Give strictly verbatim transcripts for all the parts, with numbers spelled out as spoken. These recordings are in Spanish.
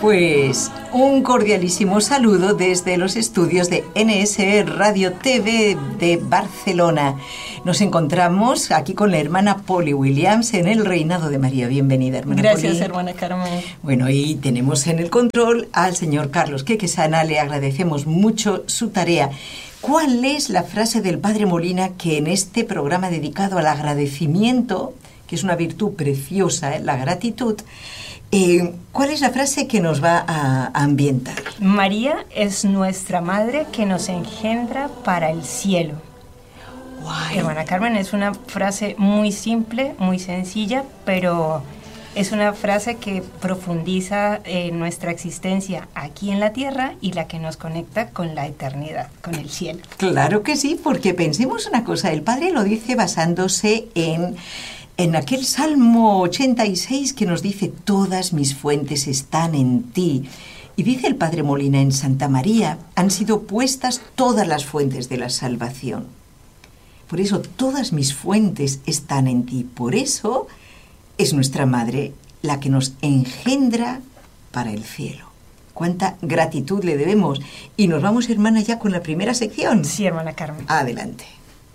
Pues un cordialísimo saludo desde los estudios de N S Radio T V de Barcelona. Nos encontramos aquí con la hermana Polly Williams en el Reinado de María. Bienvenida, hermana Polly. Gracias, hermana Carmen. Bueno, y tenemos en el control al señor Carlos Quequesana. Le agradecemos mucho su tarea. ¿Cuál es la frase del Padre Molina que en este programa dedicado al agradecimiento, que es una virtud preciosa, ¿eh? La gratitud, eh, cuál es la frase que nos va a, a ambientar? María es nuestra madre que nos engendra para el cielo. Guay. Hermana Carmen, es una frase muy simple, muy sencilla, pero es una frase que profundiza eh, nuestra existencia aquí en la tierra y la que nos conecta con la eternidad, con el cielo. Claro que sí, porque pensemos una cosa, el Padre lo dice basándose en, en aquel Salmo ochenta y seis que nos dice: todas mis fuentes están en ti. Y dice el Padre Molina: en Santa María han sido puestas todas las fuentes de la salvación. Por eso todas mis fuentes están en ti. Por eso es nuestra madre la que nos engendra para el cielo. Cuánta gratitud le debemos. Y nos vamos, hermana, ya con la primera sección. Sí, hermana Carmen. Adelante.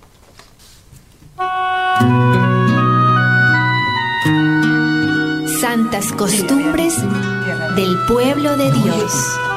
Santas costumbres del pueblo de Dios.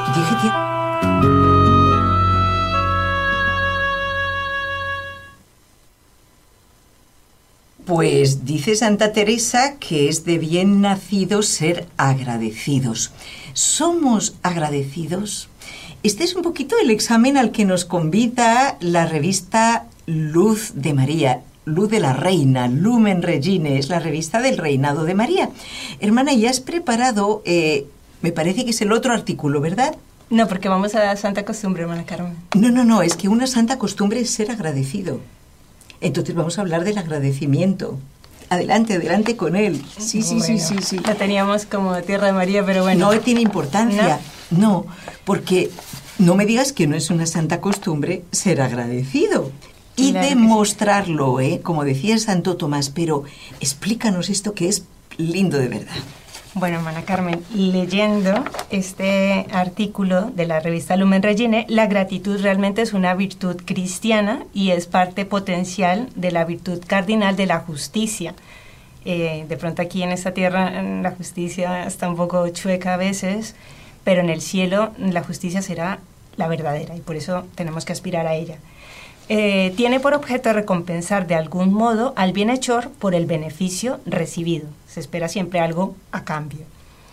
Pues dice Santa Teresa que es de bien nacidos ser agradecidos. ¿Somos agradecidos? Este es un poquito el examen al que nos convida la revista Luz de María, Luz de la Reina, Lumen Regine, es la revista del Reinado de María. Hermana, ya has preparado, eh, me parece que es el otro artículo, ¿verdad? No, porque vamos a la santa costumbre, hermana Carmen. No, no, no, es que una santa costumbre es ser agradecido. Entonces vamos a hablar del agradecimiento. Adelante, adelante con él. Sí, sí, bueno, sí, sí, sí. La teníamos como Tierra de María, pero bueno. No tiene importancia. No, no, porque no me digas que no es una santa costumbre ser agradecido. Y claro demostrarlo, ¿eh? Como decía Santo Tomás, pero explícanos esto que es lindo de verdad. Bueno, hermana Carmen, leyendo este artículo de la revista Lumen Regine, la gratitud realmente es una virtud cristiana y es parte potencial de la virtud cardinal de la justicia. Eh, de pronto aquí en esta tierra la justicia está un poco chueca a veces, pero en el cielo la justicia será la verdadera y por eso tenemos que aspirar a ella. Eh, tiene por objeto recompensar de algún modo al bienhechor por el beneficio recibido. Se espera siempre algo a cambio.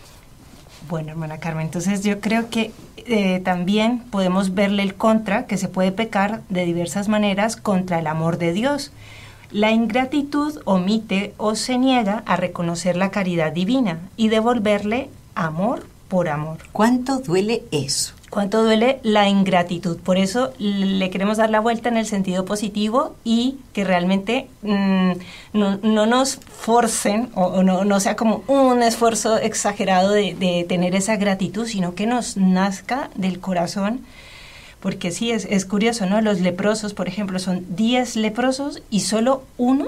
Bueno, hermana Carmen, entonces yo creo que eh, también podemos verle el contra, que se puede pecar de diversas maneras contra el amor de Dios. La ingratitud omite o se niega a reconocer la caridad divina y devolverle amor por amor. ¿Cuánto duele eso? ¿Cuánto duele la ingratitud? Por eso le queremos dar la vuelta en el sentido positivo y que realmente mmm, no, no nos forcen o, o no, no sea como un esfuerzo exagerado de, de tener esa gratitud, sino que nos nazca del corazón. Porque sí, es, es curioso, ¿no? Los leprosos, por ejemplo, son diez leprosos y solo uno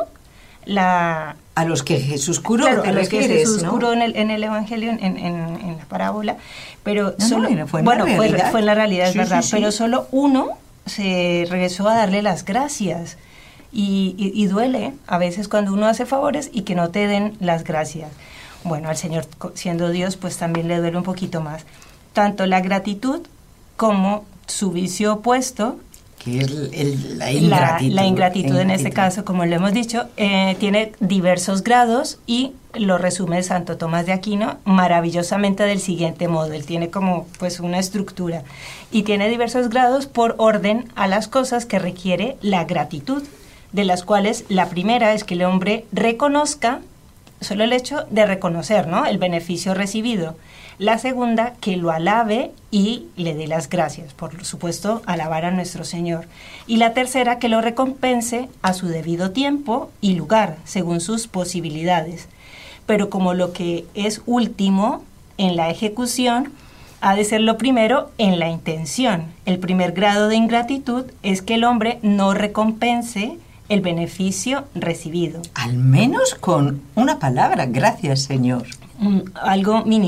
la... A los que Jesús curó, claro, te a los que refieres, Jesús ¿no? curó en el, en el Evangelio, en, en, en la parábola, pero no, solo, no, fue en bueno, la fue, realidad. fue en la realidad, es sí, verdad, sí, sí. pero solo uno se regresó a darle las gracias y, y, y duele a veces cuando uno hace favores y que no te den las gracias. Bueno, al Señor, siendo Dios, pues también le duele un poquito más. Tanto la gratitud como su vicio opuesto, que es el, el, la ingratitud. La, la ingratitud en este caso, como lo hemos dicho, eh, tiene diversos grados y lo resume Santo Tomás de Aquino maravillosamente del siguiente modo. Él tiene como pues una estructura y tiene diversos grados por orden a las cosas que requiere la gratitud, de las cuales la primera es que el hombre reconozca, solo el hecho de reconocer, ¿no?, el beneficio recibido. La segunda, que lo alabe y le dé las gracias, por supuesto, alabar a nuestro Señor. Y la tercera, que lo recompense a su debido tiempo y lugar, según sus posibilidades. Pero como lo que es último en la ejecución, ha de ser lo primero en la intención. El primer grado de ingratitud es que el hombre no recompense el beneficio recibido. Al menos con una palabra, gracias, Señor. Mm, algo mínimo.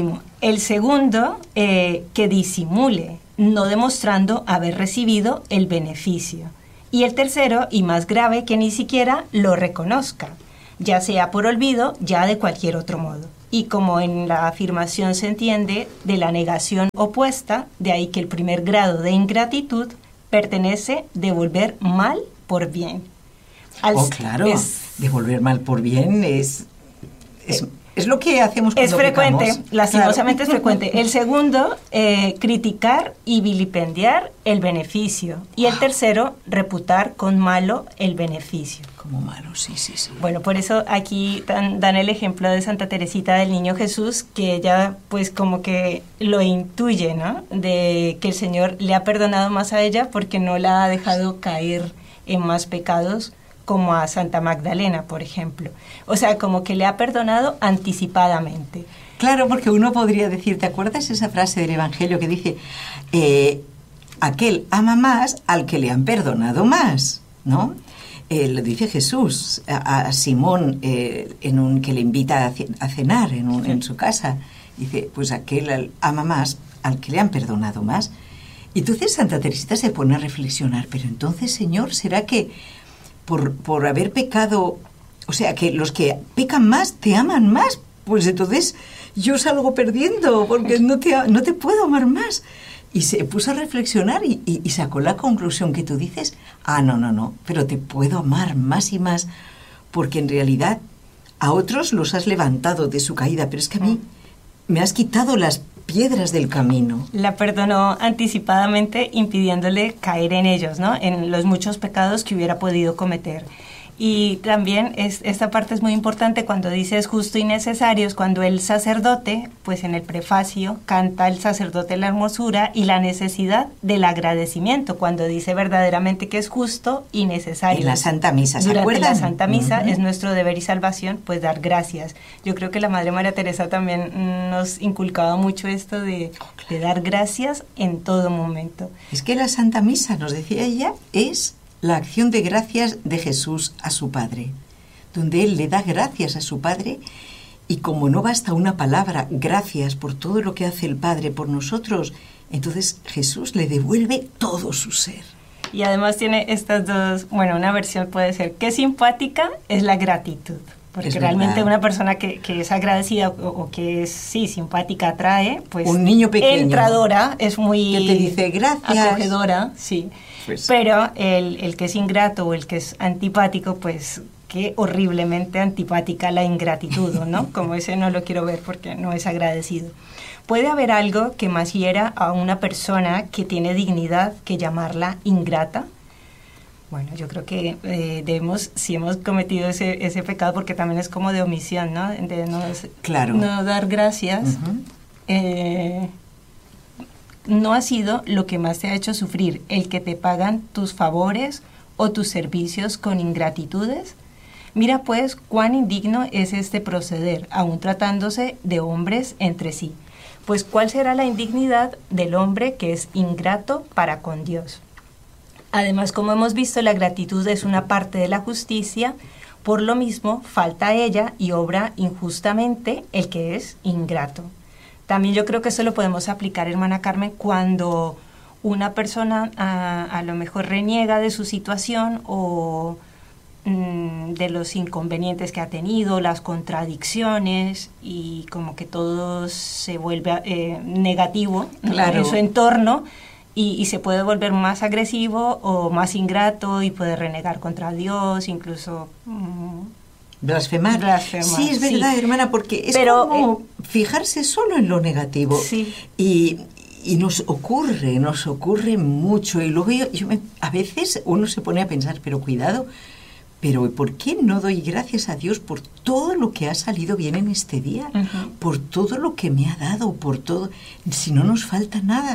El segundo, eh, que disimule, no demostrando haber recibido el beneficio. Y el tercero, y más grave, que ni siquiera lo reconozca, ya sea por olvido, ya de cualquier otro modo. Y como en la afirmación se entiende de la negación opuesta, de ahí que el primer grado de ingratitud pertenece devolver mal por bien. Al, oh, claro, es, devolver mal por bien es... es eh, Es lo que hacemos cuando Es frecuente, pecamos. lastimosamente Claro. es frecuente. El segundo, eh, criticar y vilipendiar el beneficio. Y el tercero, reputar con malo el beneficio. Como malo, sí, sí, sí. Bueno, por eso aquí dan, dan el ejemplo de Santa Teresita del Niño Jesús, que ella pues como que lo intuye, ¿no? De que el Señor le ha perdonado más a ella porque no la ha dejado caer en más pecados, como a Santa Magdalena, por ejemplo. O sea, como que le ha perdonado anticipadamente. Claro, porque uno podría decir, ¿te acuerdas esa frase del Evangelio que dice, eh, aquel ama más al que le han perdonado más, ¿no? Eh, lo dice Jesús a, a Simón, eh, en un, que le invita a, a cenar en, un, en su casa. Dice, pues aquel ama más al que le han perdonado más. Y entonces Santa Teresita se pone a reflexionar, pero entonces, Señor, ¿será que Por, por haber pecado, o sea, que los que pecan más te aman más? Pues entonces yo salgo perdiendo porque no te, no te puedo amar más. Y se puso a reflexionar y, y, y sacó la conclusión que tú dices, ah, no, no, no, pero te puedo amar más y más porque en realidad a otros los has levantado de su caída, pero es que a mí me has quitado las piedras del camino. La perdonó anticipadamente, impidiéndole caer en ellos, ¿no? En los muchos pecados que hubiera podido cometer. Y también es, esta parte es muy importante cuando dice es justo y necesario, es cuando el sacerdote, pues en el prefacio, canta el sacerdote la hermosura y la necesidad del agradecimiento, cuando dice verdaderamente que es justo y necesario. En la Santa Misa, ¿se Durante acuerdan? la Santa Misa Uh-huh. es nuestro deber y salvación, pues dar gracias. Yo creo que la Madre María Teresa también nos inculcaba mucho esto de, de dar gracias en todo momento. Es que la Santa Misa, nos decía ella, es la acción de gracias de Jesús a su Padre, donde Él le da gracias a su Padre y como no basta una palabra, gracias por todo lo que hace el Padre por nosotros, entonces Jesús le devuelve todo su ser. Y además tiene estas dos, bueno, una versión puede ser, qué simpática es la gratitud. Porque es realmente verdad. Una persona que, que es agradecida o, o que es, sí, simpática, atrae, pues... Un niño pequeño. Entradora, es muy... Que te dice gracias. Acogedora, sí. Pues. Pero el, el que es ingrato o el que es antipático, pues qué horriblemente antipática la ingratitud, ¿no? Como ese no lo quiero ver porque no es agradecido. ¿Puede haber algo que más hiera a una persona que tiene dignidad que llamarla ingrata? Bueno, yo creo que eh, debemos, si hemos cometido ese, ese pecado, porque también es como de omisión, ¿no? De no, claro. no dar gracias. Uh-huh. eh, no ha sido lo que más te ha hecho sufrir, el que te pagan tus favores o tus servicios con ingratitudes. Mira pues cuán indigno es este proceder, aun tratándose de hombres entre sí. Pues cuál será la indignidad del hombre que es ingrato para con Dios. Además, como hemos visto, la gratitud es una parte de la justicia, por lo mismo falta a ella y obra injustamente el que es ingrato. También yo creo que eso lo podemos aplicar, hermana Carmen, cuando una persona a, a lo mejor reniega de su situación o mmm, de los inconvenientes que ha tenido, las contradicciones y como que todo se vuelve eh, negativo, claro, en su entorno. Y, y se puede volver más agresivo o más ingrato y puede renegar contra Dios, incluso... Mmm, Blasfemar. Blasfemar. Sí, es verdad, sí, hermana, porque es Pero, como eh, fijarse solo en lo negativo. Sí. Y, y nos ocurre, nos ocurre mucho. Y luego yo, yo me, a veces uno se pone a pensar, pero cuidado, pero ¿por qué no doy gracias a Dios por todo lo que ha salido bien en este día? Uh-huh. Por todo lo que me ha dado, por todo... Si no nos falta nada...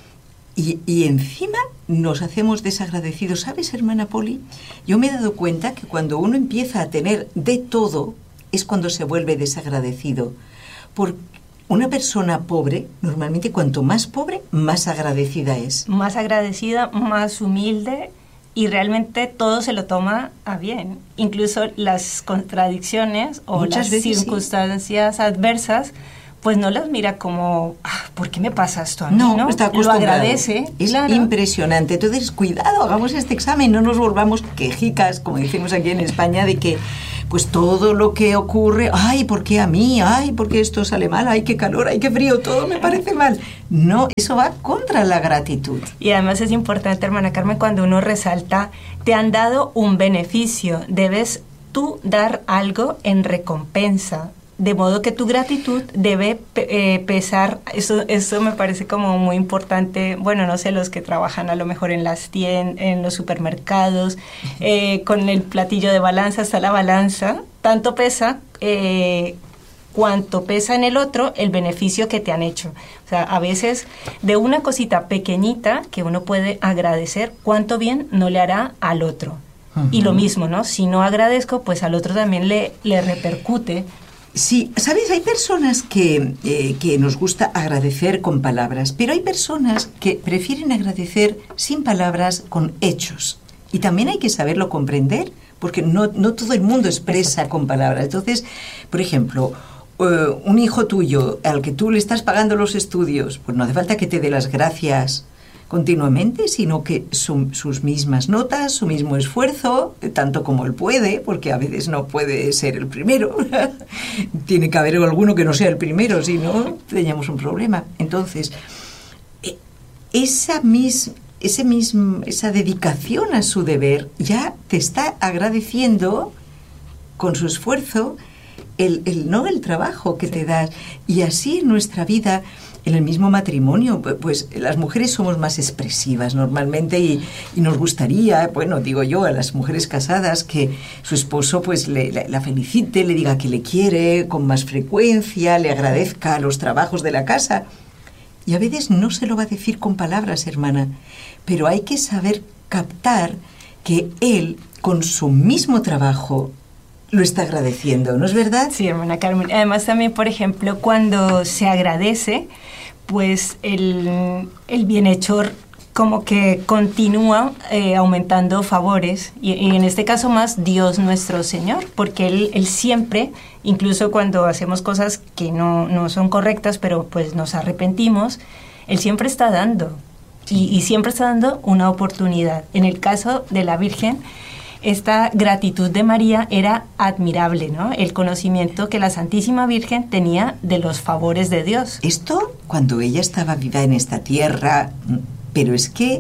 Y, y encima nos hacemos desagradecidos. ¿Sabes, hermana Poli? Yo me he dado cuenta que cuando uno empieza a tener de todo es cuando se vuelve desagradecido. Por una persona pobre, normalmente cuanto más pobre, más agradecida es. Más agradecida, más humilde y realmente todo se lo toma a bien. Incluso las contradicciones o Muchas las circunstancias sí. adversas pues no las mira como, ah, ¿por qué me pasa esto a mí? No, ¿no? está Lo agradece. Es claro. impresionante. Entonces, cuidado, hagamos este examen, no nos volvamos quejicas, como decimos aquí en España, de que pues todo lo que ocurre, ay, ¿por qué a mí? Ay, ¿por qué esto sale mal? Ay, qué calor, ay, qué frío, todo me parece mal. No, eso va contra la gratitud. Y además es importante, hermana Carmen, cuando uno resalta, te han dado un beneficio, debes tú dar algo en recompensa. De modo que tu gratitud debe eh, pesar, eso, eso me parece como muy importante, bueno, no sé, los que trabajan a lo mejor en las tiendas, en los supermercados, eh, con el platillo de balanza, está la balanza, tanto pesa eh, cuanto pesa en el otro el beneficio que te han hecho. O sea, a veces de una cosita pequeñita que uno puede agradecer, cuánto bien no le hará al otro. Uh-huh. Y lo mismo, ¿no? Si no agradezco, pues al otro también le, le repercute. Sí, ¿sabes? Hay personas que, eh, que nos gusta agradecer con palabras, pero hay personas que prefieren agradecer sin palabras, con hechos. Y también hay que saberlo comprender, porque no, no todo el mundo expresa con palabras. Entonces, por ejemplo, uh, un hijo tuyo al que tú le estás pagando los estudios, pues no hace falta que te dé las gracias continuamente, sino que su, sus mismas notas, su mismo esfuerzo, tanto como él puede, porque a veces no puede ser el primero. Tiene que haber alguno que no sea el primero, si no, teníamos un problema. Entonces, esa, mis, ese mismo, esa dedicación a su deber ya te está agradeciendo con su esfuerzo el, el, no el trabajo que sí. te das. Y así en nuestra vida, en el mismo matrimonio, pues las mujeres somos más expresivas normalmente y, y nos gustaría, bueno, digo yo, a las mujeres casadas que su esposo pues le, la, la felicite, le diga que le quiere con más frecuencia, le agradezca los trabajos de la casa. Y a veces no se lo va a decir con palabras, hermana, pero hay que saber captar que él, con su mismo trabajo, lo está agradeciendo, ¿no es verdad? Sí, hermana Carmen. Además también, por ejemplo, cuando se agradece, pues el, el bienhechor como que continúa eh, aumentando favores, y, y en este caso más Dios nuestro Señor, porque Él, él siempre, incluso cuando hacemos cosas que no, no son correctas, pero pues nos arrepentimos, Él siempre está dando, y, y siempre está dando una oportunidad. En el caso de la Virgen, esta gratitud de María era admirable, ¿no? El conocimiento que la Santísima Virgen tenía de los favores de Dios. Esto cuando ella estaba viva en esta tierra, pero es que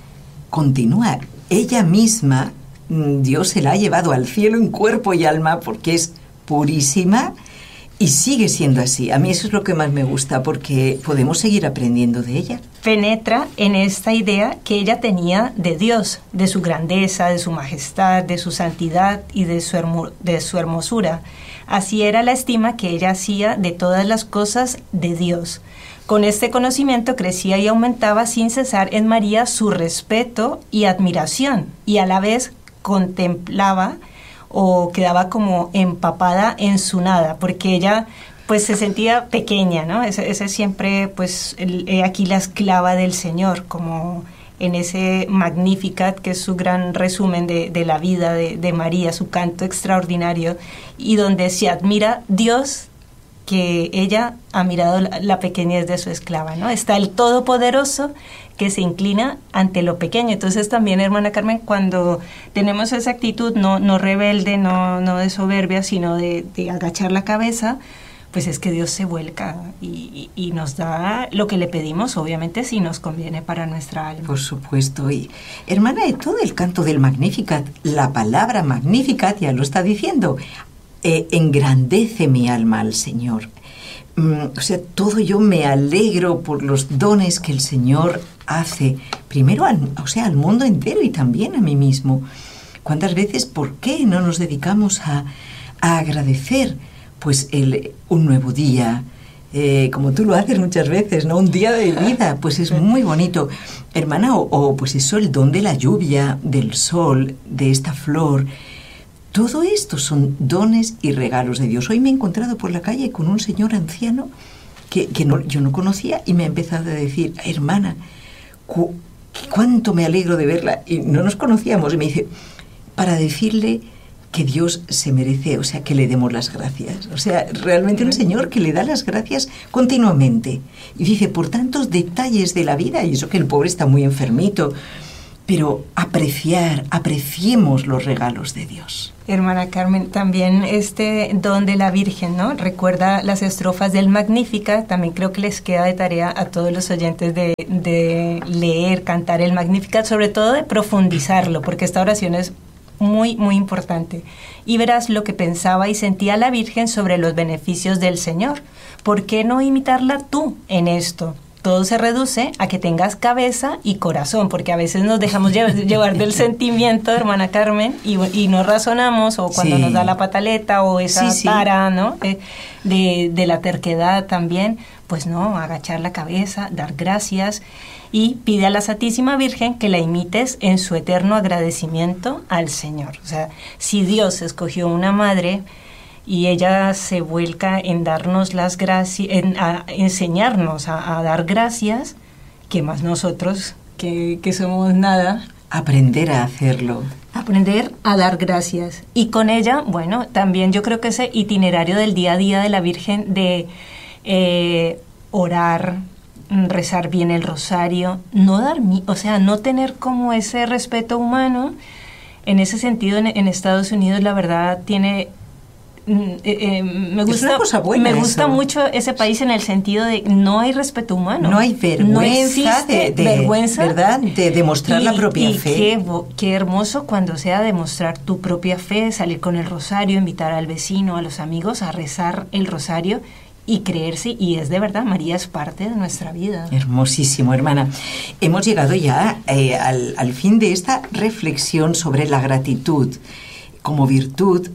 continúa. Ella misma, Dios se la ha llevado al cielo en cuerpo y alma porque es purísima y sigue siendo así. A mí eso es lo que más me gusta porque podemos seguir aprendiendo de ella. Penetra en esta idea que ella tenía de Dios, de su grandeza, de su majestad, de su santidad y de su, hermo, de su hermosura. Así era la estima que ella hacía de todas las cosas de Dios. Con este conocimiento crecía y aumentaba sin cesar en María su respeto y admiración, y a la vez contemplaba o quedaba como empapada en su nada, porque ella pues se sentía pequeña, ¿no? Ese, ese siempre, pues, el, eh, aquí la esclava del Señor, como en ese Magnificat, que es su gran resumen de, de la vida de, de María, su canto extraordinario, y donde se admira Dios, que ella ha mirado la, la pequeñez de su esclava, ¿no? Está el Todopoderoso que se inclina ante lo pequeño. Entonces también, hermana Carmen, cuando tenemos esa actitud no, no rebelde, no, no de soberbia, sino de, de agachar la cabeza, pues es que Dios se vuelca y, y, y nos da lo que le pedimos, obviamente, si nos conviene para nuestra alma. Por supuesto. Y, hermana, de todo el canto del Magnificat, la palabra Magnificat ya lo está diciendo, eh, engrandece mi alma al Señor. Mm, o sea, todo yo me alegro por los dones que el Señor hace, primero al, o sea, al mundo entero y también a mí mismo. ¿Cuántas veces, por qué no nos dedicamos a, a agradecer pues el, un nuevo día, eh, como tú lo haces muchas veces, ¿no? Un día de vida, pues es muy bonito. Hermana, o, o pues eso, el don de la lluvia, del sol, de esta flor, todo esto son dones y regalos de Dios. Hoy me he encontrado por la calle con un señor anciano que, que no, yo no conocía y me ha empezado a decir, hermana, cu, cuánto me alegro de verla. Y no nos conocíamos. Y me dice, para decirle que Dios se merece, o sea, que le demos las gracias. O sea, realmente un Señor que le da las gracias continuamente. Y dice, por tantos detalles de la vida, y eso que el pobre está muy enfermito, pero apreciar, apreciemos los regalos de Dios. Hermana Carmen, también este don de la Virgen, ¿no? Recuerda las estrofas del Magníficat, también creo que les queda de tarea a todos los oyentes de, de leer, cantar el Magníficat, sobre todo de profundizarlo, porque esta oración es muy, muy importante. Y verás lo que pensaba y sentía la Virgen sobre los beneficios del Señor. ¿Por qué no imitarla tú en esto? Todo se reduce a que tengas cabeza y corazón, porque a veces nos dejamos llevar, llevar del sentimiento, hermana Carmen, y, y no razonamos, o cuando sí. nos da la pataleta, o esa sí, sí. tara, ¿no? Eh, de, de la terquedad también, pues no, agachar la cabeza, dar gracias, y pide a la Santísima Virgen que la imites en su eterno agradecimiento al Señor. O sea, si Dios escogió una madre, y ella se vuelca en darnos las gracias, en a enseñarnos a, a dar gracias, que más nosotros, que, que somos nada. Aprender a hacerlo. Aprender a dar gracias. Y con ella, bueno, también yo creo que ese itinerario del día a día de la Virgen, de eh, orar, rezar bien el rosario, no dar, o sea, no tener como ese respeto humano. En ese sentido, en, en Estados Unidos, la verdad, tiene... Eh, eh, me gusta, es una cosa buena, me gusta eso. mucho ese país en el sentido de no hay respeto humano, no hay vergüenza, no existe de, de, vergüenza, ¿verdad? De demostrar y, la propia y fe. Qué, qué hermoso cuando sea demostrar tu propia fe, salir con el rosario, invitar al vecino, a los amigos a rezar el rosario y creerse, y es de verdad, María es parte de nuestra vida. Hermosísimo, hermana. Hemos llegado ya eh, al, al fin de esta reflexión sobre la gratitud como virtud,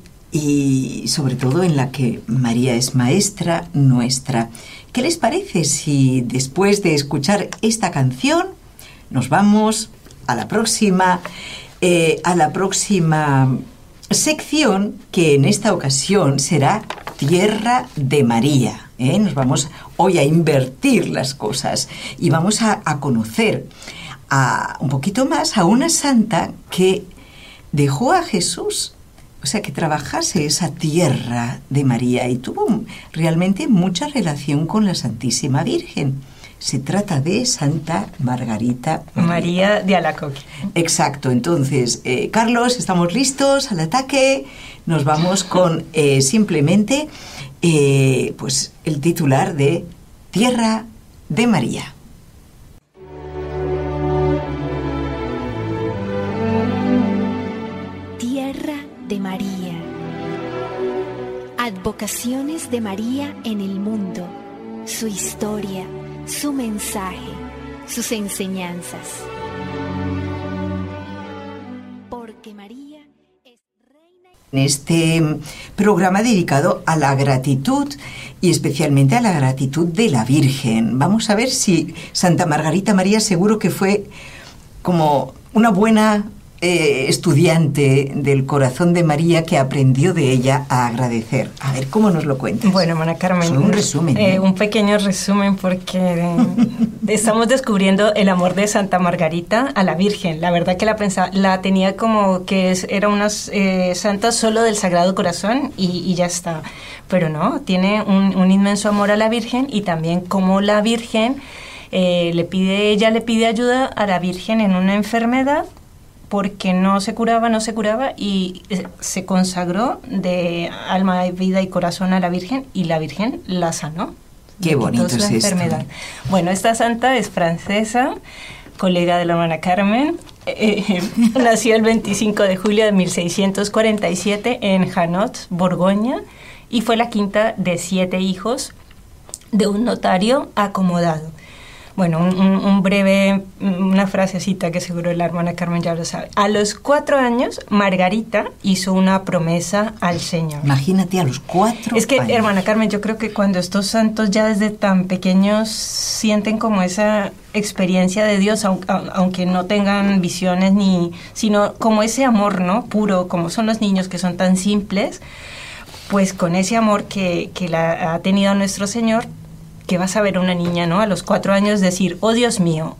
y sobre todo en la que María es maestra nuestra. ¿Qué les parece si después de escuchar esta canción nos vamos a la próxima, eh, a la próxima sección, que en esta ocasión será Tierra de María? ¿eh? Nos vamos hoy a invertir las cosas y vamos a, a conocer a, un poquito más a una santa que dejó a Jesús, o sea, que trabajase esa tierra de María, y tuvo realmente mucha relación con la Santísima Virgen. Se trata de Santa Margarita María, María de Alacoque. Exacto. Entonces, eh, Carlos, estamos listos al ataque. Nos vamos con eh, simplemente eh, pues el titular de Tierra de María. De María. Advocaciones de María en el mundo, su historia, su mensaje, sus enseñanzas. Porque María es reina. En este programa dedicado a la gratitud y especialmente a la gratitud de la Virgen, vamos a ver si Santa Margarita María seguro que fue como una buena Eh, estudiante del corazón de María, que aprendió de ella a agradecer. A ver, ¿cómo nos lo cuentas? Bueno, hermana Carmen, solo un resumen, ¿eh? Eh, un pequeño resumen, porque eh, estamos descubriendo el amor de Santa Margarita a la Virgen. La verdad que la pensaba, la tenía como que es, era una eh, santa solo del Sagrado Corazón y, y ya está. Pero no, tiene un, un inmenso amor a la Virgen, y también como la Virgen eh, le pide, ella le pide ayuda a la Virgen en una enfermedad, porque no se curaba, no se curaba, y se consagró de alma, vida y corazón a la Virgen, y la Virgen la sanó. Qué bonito es enfermedad. Esto. Bueno, esta santa es francesa, colega de la hermana Carmen, eh, nació el veinticinco de julio de mil seiscientos cuarenta y siete en Janot, Borgoña, y fue la quinta de siete hijos de un notario acomodado. Bueno, un, un, un breve, una frasecita que seguro la hermana Carmen ya lo sabe. A los cuatro años, Margarita hizo una promesa al Señor. Imagínate, a los cuatro Es que, años. hermana Carmen, yo creo que cuando estos santos ya desde tan pequeños sienten como esa experiencia de Dios, aunque no tengan visiones, ni sino como ese amor, ¿no?, puro, como son los niños que son tan simples, pues con ese amor que, que la ha tenido nuestro Señor, que vas a ver a una niña, ¿no?, a los cuatro años decir, oh Dios mío,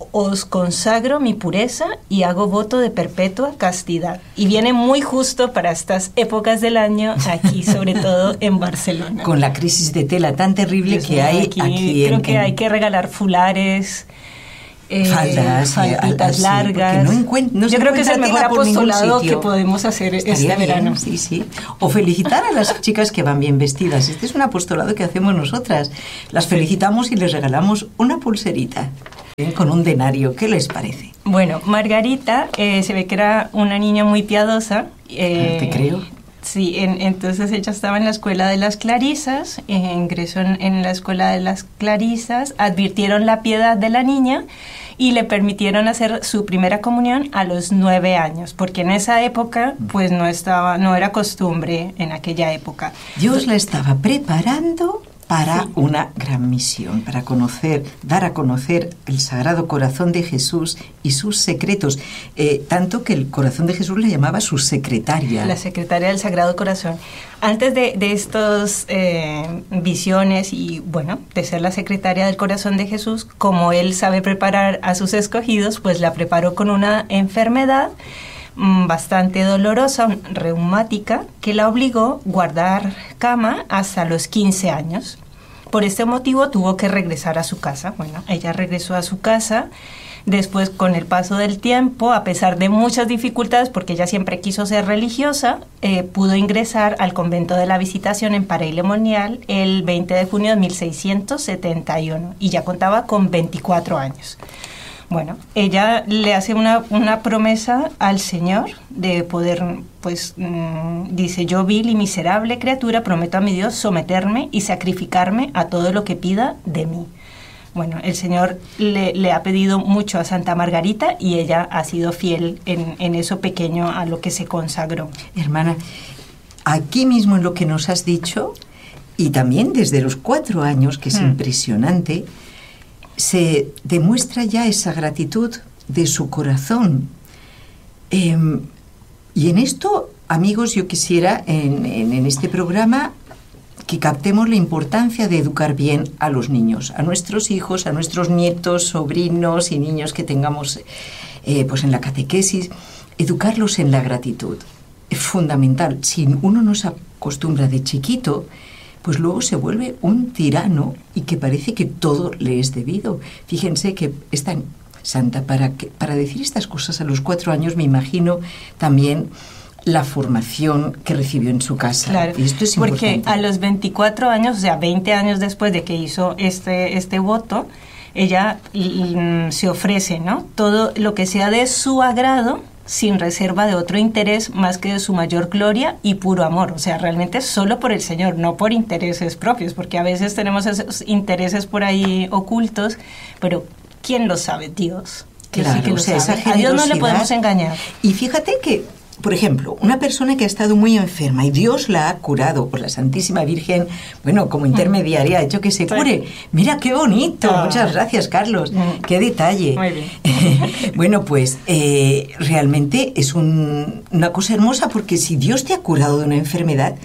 os consagro mi pureza y hago voto de perpetua castidad. Y viene muy justo para estas épocas del año aquí, sobre todo en Barcelona. Con la crisis de tela tan terrible Dios que mío, hay aquí, aquí creo en, que en... hay que regalar fulares, Eh, faldas, falditas eh, largas. Sí, no encuent- no Yo creo que es el mejor apostolado que podemos hacer Estaría este bien, verano. Sí, sí. O felicitar a las chicas que van bien vestidas. Este es un apostolado que hacemos nosotras. Las felicitamos y les regalamos una pulserita con un denario. ¿Qué les parece? Bueno, Margarita eh, se ve que era una niña muy piadosa. Eh, Te creo. Sí, en, entonces ella estaba en la escuela de las Clarisas, eh, ingresó en, en la escuela de las Clarisas, advirtieron la piedad de la niña y le permitieron hacer su primera comunión a los nueve años, porque en esa época pues no estaba, no era costumbre en aquella época. Dios la estaba preparando para sí. una gran misión, para conocer, dar a conocer el Sagrado Corazón de Jesús y sus secretos, eh, tanto que el Corazón de Jesús la llamaba su secretaria. La secretaria del Sagrado Corazón. Antes de, de estas eh, visiones y, bueno, de ser la secretaria del Corazón de Jesús, como él sabe preparar a sus escogidos, pues la preparó con una enfermedad bastante dolorosa, reumática, que la obligó a guardar cama hasta los quince años. Por este motivo tuvo que regresar a su casa. Bueno, ella regresó a su casa. Después, con el paso del tiempo, a pesar de muchas dificultades, porque ella siempre quiso ser religiosa, eh, pudo ingresar al convento de la Visitación en Paray-le-Monial el veinte de junio de mil seiscientos setenta y uno y ya contaba con veinticuatro años. Bueno, ella le hace una, una promesa al Señor de poder, pues, mmm, dice, yo vil y miserable criatura, prometo a mi Dios someterme y sacrificarme a todo lo que pida de mí. Bueno, el Señor le, le ha pedido mucho a Santa Margarita y ella ha sido fiel en, en eso pequeño a lo que se consagró. Hermana, aquí mismo en lo que nos has dicho, y también desde los cuatro años, que es hmm. impresionante, se demuestra ya esa gratitud de su corazón. Eh, y en esto, amigos, yo quisiera en, en, en este programa que captemos la importancia de educar bien a los niños, a nuestros hijos, a nuestros nietos, sobrinos y niños que tengamos eh, pues en la catequesis, educarlos en la gratitud. Es fundamental. Si uno no se acostumbra de chiquito, pues luego se vuelve un tirano y que parece que todo le es debido. Fíjense que es tan santa para, que, para decir estas cosas a los cuatro años, me imagino también la formación que recibió en su casa. Claro, y esto es porque importante. A los veinticuatro años, o sea, veinte años después de que hizo este, este voto, ella mm, se ofrece, ¿no? Todo lo que sea de su agrado, sin reserva de otro interés más que de su mayor gloria y puro amor, o sea, realmente solo por el Señor, no por intereses propios, porque a veces tenemos esos intereses por ahí ocultos, pero ¿quién lo sabe? Dios. Claro, sí que o lo sea, sabe. esa A Dios no le podemos engañar. Y fíjate que, por ejemplo, una persona que ha estado muy enferma y Dios la ha curado, por la Santísima Virgen, bueno, como intermediaria ha hecho que se cure. Mira qué bonito, oh. Muchas gracias, Carlos, mm. qué detalle. Muy bien. Bueno, pues eh, realmente es un, una cosa hermosa, porque si Dios te ha curado de una enfermedad,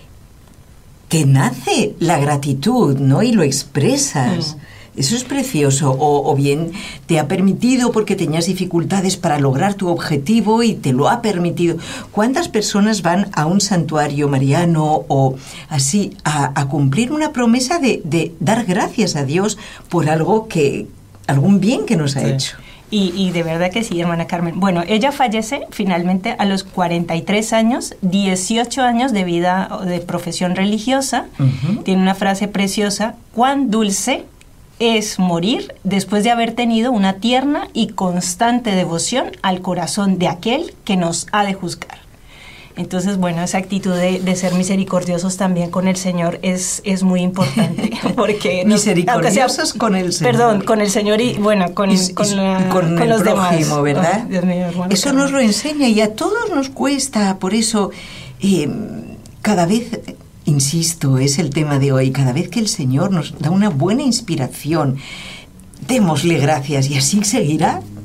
te nace la gratitud, ¿no? Y lo expresas. Mm. Eso es precioso. O, o bien te ha permitido porque tenías dificultades para lograr tu objetivo y te lo ha permitido. ¿Cuántas personas van a un santuario mariano o así a, a cumplir una promesa de, de dar gracias a Dios por algo que, algún bien que nos ha sí. hecho? Y, y de verdad que sí, hermana Carmen. Bueno, ella fallece finalmente a los cuarenta y tres años, dieciocho años de vida, de profesión religiosa. Uh-huh. Tiene una frase preciosa: cuán dulce es morir después de haber tenido una tierna y constante devoción al corazón de aquel que nos ha de juzgar. Entonces, bueno, esa actitud de, de ser misericordiosos también con el Señor es, es muy importante. Porque nos, misericordiosos sea, con el Señor. Perdón, con el Señor y, bueno, con, y, con, la, con, con los prójimo, demás. ¿verdad? Oh, Dios mío, hermano, eso Carmen. Nos lo enseña y a todos nos cuesta. Por eso, eh, cada vez... Insisto, es el tema de hoy. Cada vez que el Señor nos da una buena inspiración, démosle gracias y así seguirá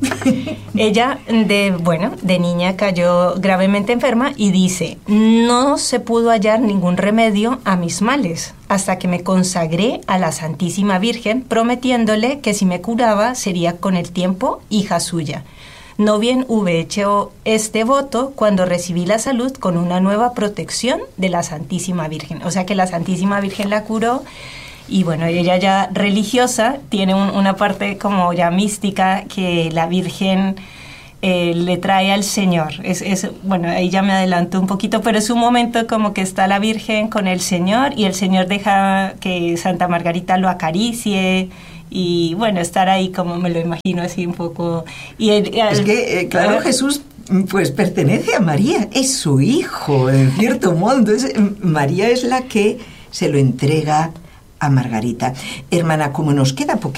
Ella, de, bueno, de niña cayó gravemente enferma y dice, no se pudo hallar ningún remedio a mis males hasta que me consagré a la Santísima Virgen, prometiéndole que si me curaba sería con el tiempo hija suya. No bien hube hecho este voto cuando recibí la salud con una nueva protección de la Santísima Virgen. O sea que la Santísima Virgen la curó. Y bueno, ella ya religiosa tiene un, una parte como ya mística que la Virgen eh, le trae al Señor. Es, es, bueno, ahí ya me adelanto un poquito, pero es un momento como que está la Virgen con el Señor y el Señor deja que Santa Margarita lo acaricie y bueno, estar ahí como me lo imagino así un poco. Y el, el, es que, eh, claro, eh, Jesús pues pertenece a María, es su hijo, en cierto modo. Es, María es la que se lo entrega a Margarita. Hermana, como nos queda poquito